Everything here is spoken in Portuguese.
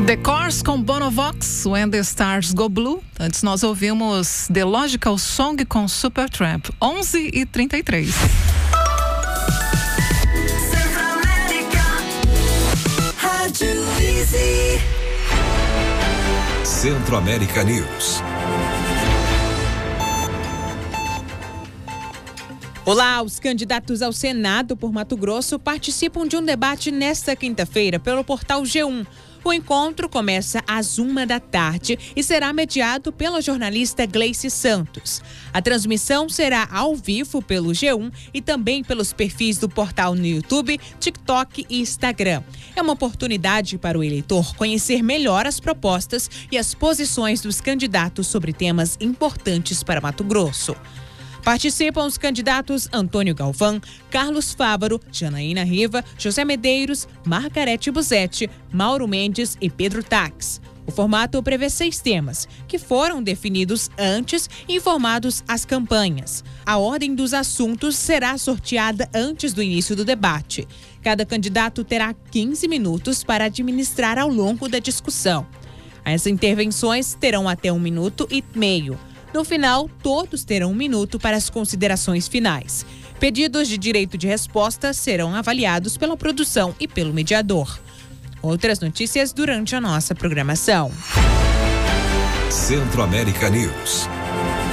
The Course com Bonovox, When the Stars Go Blue. Antes nós ouvimos The Logical Song com Supertramp, 11h33. Centro-América News. Olá, os candidatos ao Senado por Mato Grosso participam de um debate nesta quinta-feira pelo portal G1. O encontro começa às 13h e será mediado pela jornalista Gleice Santos. A transmissão será ao vivo pelo G1 e também pelos perfis do portal no YouTube, TikTok e Instagram. É uma oportunidade para o eleitor conhecer melhor as propostas e as posições dos candidatos sobre temas importantes para Mato Grosso. Participam os candidatos Antônio Galvão, Carlos Fávaro, Janaína Riva, José Medeiros, Margarete Busetti, Mauro Mendes e Pedro Tax. O formato prevê 6 temas, que foram definidos antes e informados às campanhas. A ordem dos assuntos será sorteada antes do início do debate. Cada candidato terá 15 minutos para administrar ao longo da discussão. As intervenções terão até 1,5 minutos. No final, todos terão 1 minuto para as considerações finais. Pedidos de direito de resposta serão avaliados pela produção e pelo mediador. Outras notícias durante a nossa programação. Centro-América News.